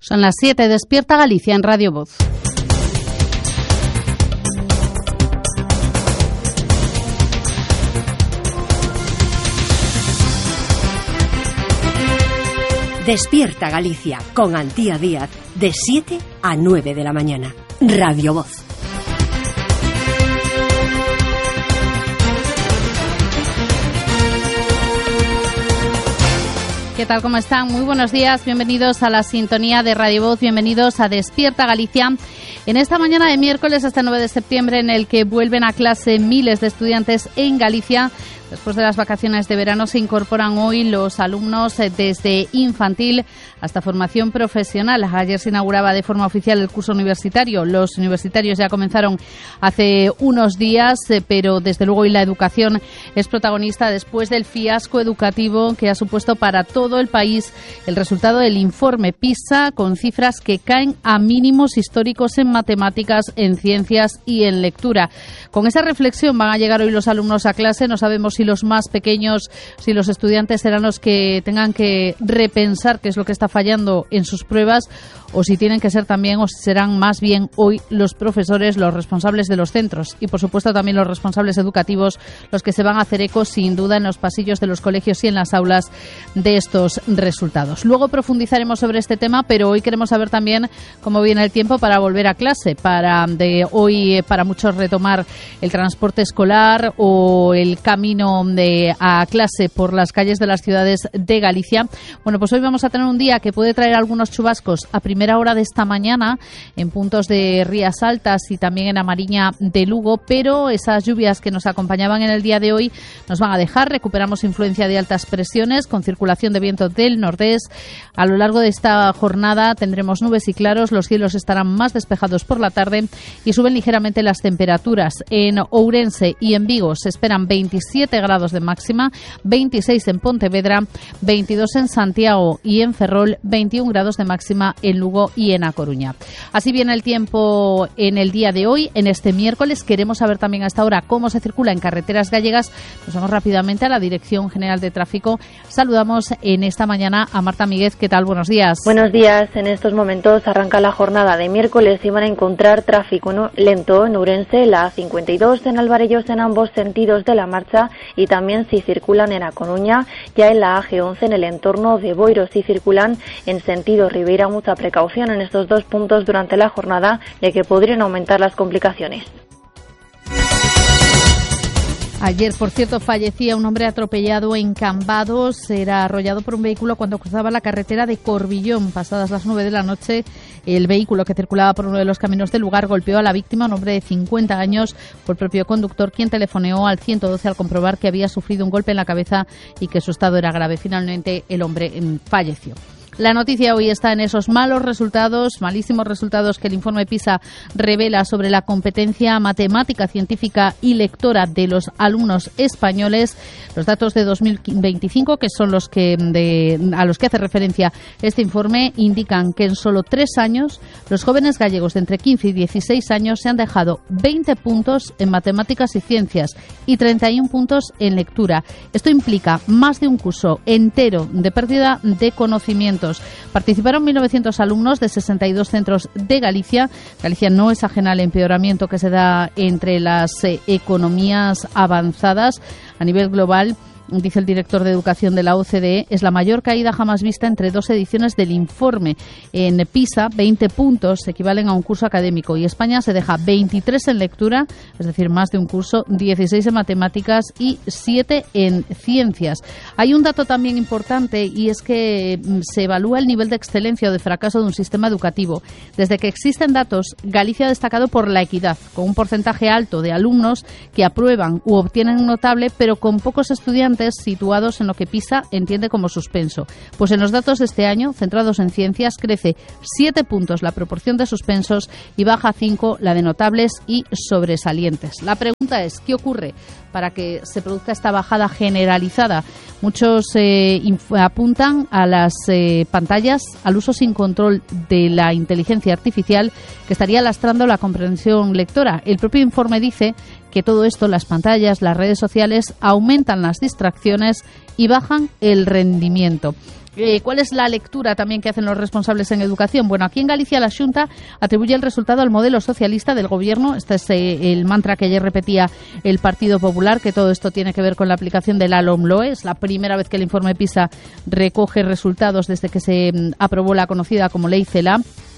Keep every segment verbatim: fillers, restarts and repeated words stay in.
Son las siete, despierta Galicia en Radio Voz. Despierta Galicia con Antía Díaz de siete a nueve de la mañana. Radio Voz. ¿Qué tal? ¿Cómo están? Muy buenos días. Bienvenidos a la sintonía de Radio Voz. Bienvenidos a Despierta Galicia. En esta mañana de miércoles hasta nueve de septiembre, en el que vuelven a clase miles de estudiantes en Galicia. Después de las vacaciones de verano se incorporan hoy los alumnos desde infantil hasta formación profesional. Ayer se inauguraba de forma oficial el curso universitario. Los universitarios ya comenzaron hace unos días, pero desde luego hoy la educación es protagonista después del fiasco educativo que ha supuesto para todo el país el resultado del informe PISA, con cifras que caen a mínimos históricos en matemáticas, en ciencias y en lectura. Con esa reflexión van a llegar hoy los alumnos a clase. No sabemos si los más pequeños, si los estudiantes serán los que tengan que repensar qué es lo que está fallando en sus pruebas, o si tienen que ser también, o serán más bien hoy los profesores, los responsables de los centros y por supuesto también los responsables educativos los que se van a hacer eco sin duda en los pasillos de los colegios y en las aulas de estos resultados. Luego profundizaremos sobre este tema, pero hoy queremos saber también cómo viene el tiempo para volver a clase, para de hoy para muchos retomar el transporte escolar o el camino de a clase por las calles de las ciudades de Galicia. Bueno, pues hoy vamos a tener un día que puede traer algunos chubascos a primera hora de esta mañana en puntos de Rías Altas y también en Amariña de Lugo, pero esas lluvias que nos acompañaban en el día de hoy nos van a dejar. Recuperamos influencia de altas presiones con circulación de viento del nordés. A lo largo de esta jornada tendremos nubes y claros, los cielos estarán más despejados por la tarde y suben ligeramente las temperaturas. En Ourense y en Vigo se esperan veintisiete grados de máxima, veintiséis en Pontevedra, veintidós en Santiago y en Ferrol, veintiún grados de máxima en Lugo y en A Coruña. Así viene el tiempo en el día de hoy, en este miércoles. Queremos saber también a esta hora cómo se circula en carreteras gallegas. Nos vamos rápidamente a la Dirección General de Tráfico. Saludamos en esta mañana a Marta Míguez. ¿Qué tal? Buenos días. Buenos días. En estos momentos arranca la jornada de miércoles y van a encontrar tráfico lento en Ourense, la A cincuenta y dos en Alvarellos en ambos sentidos de la marcha, y también si circulan en A Coruña, ya en la A G once en el entorno de Boiro. Si circulan en sentido Ribeira, mucha precaución en estos dos puntos durante la jornada, ya que podrían aumentar las complicaciones. Ayer, por cierto, fallecía un hombre atropellado en Cambados. Era arrollado por un vehículo cuando cruzaba la carretera de Corbillón. Pasadas las nueve de la noche, el vehículo que circulaba por uno de los caminos del lugar golpeó a la víctima, un hombre de cincuenta años, por el propio conductor, quien telefoneó al ciento doce al comprobar que había sufrido un golpe en la cabeza y que su estado era grave. Finalmente, el hombre falleció. La noticia hoy está en esos malos resultados, malísimos resultados que el informe PISA revela sobre la competencia matemática, científica y lectora de los alumnos españoles. Los datos de dos mil veinticinco, que son los que de, a los que hace referencia este informe, indican que en solo tres años los jóvenes gallegos de entre quince y dieciséis años se han dejado veinte puntos en matemáticas y ciencias y treinta y uno puntos en lectura. Esto implica más de un curso entero de pérdida de conocimiento. Participaron mil novecientos alumnos de sesenta y dos centros de Galicia. Galicia no es ajena al empeoramiento que se da entre las eh, economías avanzadas a nivel global. Dice el director de Educación de la O C D E, es la mayor caída jamás vista entre dos ediciones del informe. En PISA, veinte puntos equivalen a un curso académico y España se deja veintitrés en lectura, es decir, más de un curso, dieciséis en matemáticas y siete en ciencias. Hay un dato también importante y es que se evalúa el nivel de excelencia o de fracaso de un sistema educativo. Desde que existen datos, Galicia ha destacado por la equidad, con un porcentaje alto de alumnos que aprueban u obtienen un notable, pero con pocos estudiantes situados en lo que PISA entiende como suspenso. Pues en los datos de este año, centrados en ciencias, crece siete puntos la proporción de suspensos y baja cinco la de notables y sobresalientes. La pregunta es, ¿qué ocurre para que se produzca esta bajada generalizada? Muchos eh, apuntan a las eh, pantallas, al uso sin control de la inteligencia artificial que estaría lastrando la comprensión lectora. El propio informe dice que todo esto, las pantallas, las redes sociales, aumentan las distracciones y bajan el rendimiento. Eh, ¿Cuál es la lectura también que hacen los responsables en educación? Bueno, aquí en Galicia la Xunta atribuye el resultado al modelo socialista del gobierno. Este es eh, el mantra que ayer repetía el Partido Popular, que todo esto tiene que ver con la aplicación de la LOMLOE. Es la primera vez que el informe PISA recoge resultados desde que se mm, aprobó la conocida como Ley CELA.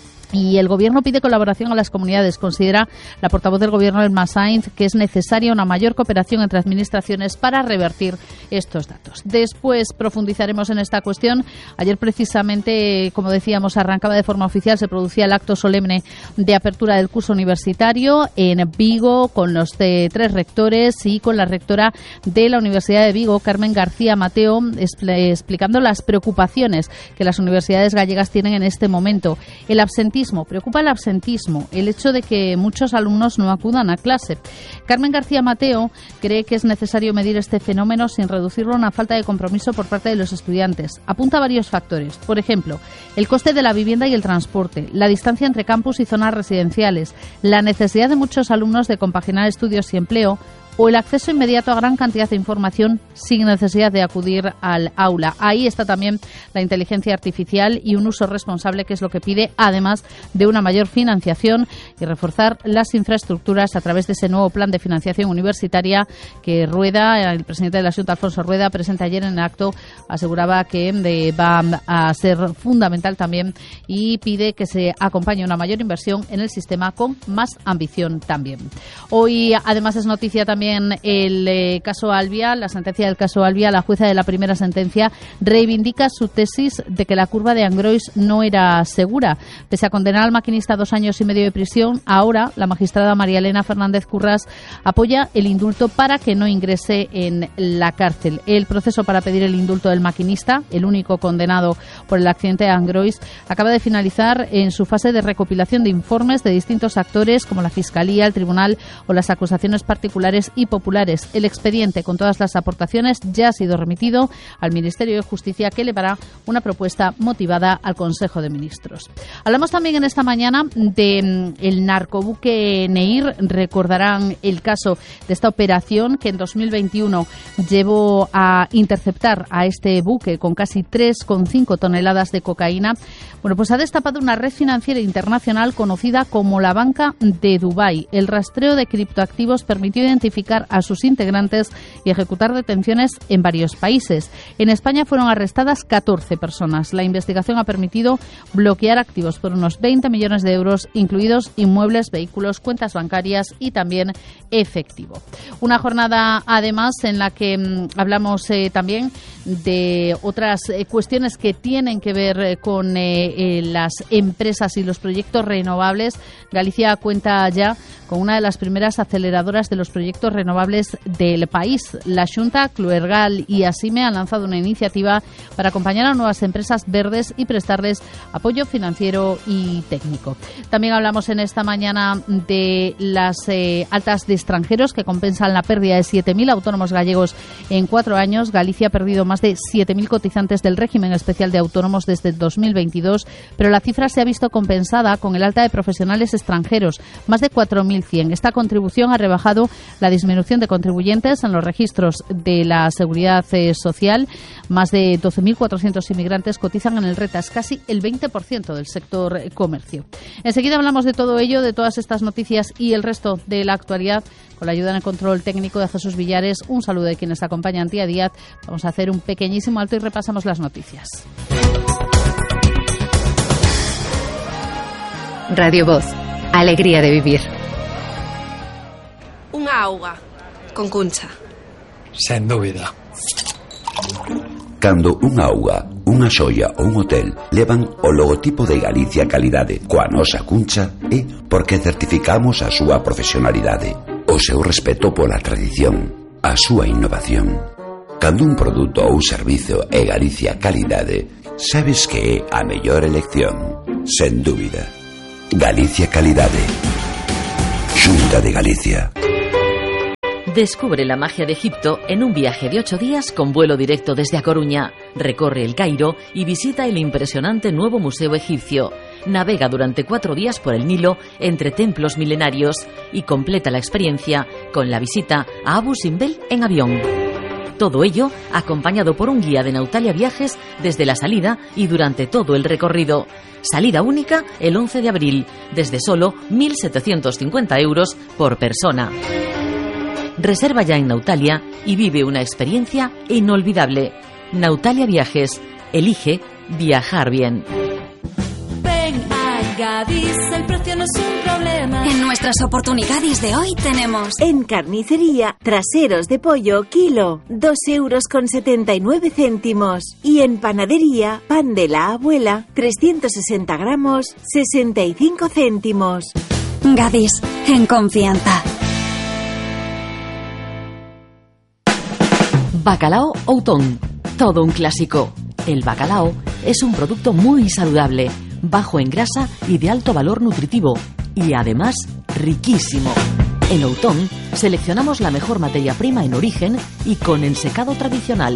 Y el Gobierno pide colaboración a las comunidades. Considera la portavoz del Gobierno, Elma Sainz, que es necesaria una mayor cooperación entre administraciones para revertir estos datos. Después profundizaremos en esta cuestión. Ayer, precisamente, como decíamos, arrancaba de forma oficial, se producía el acto solemne de apertura del curso universitario en Vigo, con los de tres rectores y con la rectora de la Universidad de Vigo, Carmen García Mateo, expl- explicando las preocupaciones que las universidades gallegas tienen en este momento. El absentismo Preocupa el absentismo, el hecho de que muchos alumnos no acudan a clase. Carmen García Mateo cree que es necesario medir este fenómeno sin reducirlo a una falta de compromiso por parte de los estudiantes. Apunta varios factores. Por ejemplo, el coste de la vivienda y el transporte, la distancia entre campus y zonas residenciales, la necesidad de muchos alumnos de compaginar estudios y empleo, o el acceso inmediato a gran cantidad de información sin necesidad de acudir al aula. Ahí está también la inteligencia artificial y un uso responsable, que es lo que pide, además de una mayor financiación y reforzar las infraestructuras a través de ese nuevo plan de financiación universitaria que Rueda, el presidente de la Xunta, Alfonso Rueda, presenta ayer en el acto, aseguraba que de, va a ser fundamental también, y pide que se acompañe una mayor inversión en el sistema con más ambición también. Hoy, además, es noticia también el eh, caso Albia, la sentencia del caso Albia. La jueza de la primera sentencia reivindica su tesis de que la curva de Angrois no era segura. Pese a condenar al maquinista a dos años y medio de prisión, ahora la magistrada María Elena Fernández Currás apoya el indulto para que no ingrese en la cárcel. El proceso para pedir el indulto del maquinista, el único condenado por el accidente de Angrois, acaba de finalizar en su fase de recopilación de informes de distintos actores como la Fiscalía, el Tribunal o las acusaciones particulares y populares. El expediente con todas las aportaciones ya ha sido remitido al Ministerio de Justicia, que elevará una propuesta motivada al Consejo de Ministros. Hablamos también en esta mañana de el narcobuque Neir. Recordarán el caso de esta operación que en dos mil veintiuno llevó a interceptar a este buque con casi tres coma cinco toneladas de cocaína. Bueno, pues ha destapado una red financiera internacional conocida como la Banca de Dubái. El rastreo de criptoactivos permitió identificar a sus integrantes y ejecutar detenciones en varios países. En España fueron arrestadas catorce personas. La investigación ha permitido bloquear activos por unos veinte millones de euros, incluidos inmuebles, vehículos, cuentas bancarias y también efectivo. Una jornada, además, en la que mmm, hablamos eh, también de otras eh, cuestiones que tienen que ver eh, con eh, eh, las empresas y los proyectos renovables. Galicia cuenta ya con una de las primeras aceleradoras de los proyectos renovables del país. La Xunta, Cluergal y Asime han lanzado una iniciativa para acompañar a nuevas empresas verdes y prestarles apoyo financiero y técnico. También hablamos en esta mañana de las eh, altas de extranjeros que compensan la pérdida de siete mil autónomos gallegos en cuatro años. Galicia ha perdido más de siete mil cotizantes del régimen especial de autónomos desde el dos mil veintidós, pero la cifra se ha visto compensada con el alta de profesionales extranjeros, más de cuatro mil cien. Esta contribución ha rebajado la disminución de contribuyentes en los registros de la Seguridad eh, Social. Más de doce mil cuatrocientos inmigrantes cotizan en el RETAS, casi el veinte por ciento del sector eh, comercio. Enseguida hablamos de todo ello, de todas estas noticias y el resto de la actualidad, con la ayuda en el control técnico de Jesús Villares. Un saludo de quienes acompañan Tía Díaz. Vamos a hacer un pequeñísimo alto y repasamos las noticias. Radio Voz. Alegría de vivir. Unha auga con Cuncha. Sen dúbida. Cando unha auga, unha xoia ou un hotel levan o logotipo de Galicia Calidade coa nosa Cuncha, é porque certificamos a súa profesionalidade, o seu respeto pola tradición, a súa innovación. Cando un produto ou servizo é Galicia Calidade, sabes que é a mellor elección, sen dúbida. Galicia Calidade. Xunta de Galicia. Descubre la magia de Egipto en un viaje de ocho días con vuelo directo desde A Coruña. Recorre el Cairo y visita el impresionante nuevo Museo Egipcio. Navega durante cuatro días por el Nilo entre templos milenarios y completa la experiencia con la visita a Abu Simbel en avión. Todo ello acompañado por un guía de Nautalia Viajes desde la salida y durante todo el recorrido. Salida única el once de abril, desde solo mil setecientos cincuenta euros por persona. Reserva ya en Nautalia y vive una experiencia inolvidable. Nautalia Viajes. Elige viajar bien. Ven a Gadis, el precio no es un problema. En nuestras oportunidades de hoy tenemos... En carnicería, traseros de pollo, kilo, dos euros con setenta y nueve céntimos. Y en panadería, pan de la abuela, trescientos sesenta gramos, sesenta y cinco céntimos. Gadis, en confianza. Bacalao Outón. Todo un clásico. El bacalao es un producto muy saludable, bajo en grasa y de alto valor nutritivo, y además riquísimo. En Outón seleccionamos la mejor materia prima en origen y con ensecado tradicional.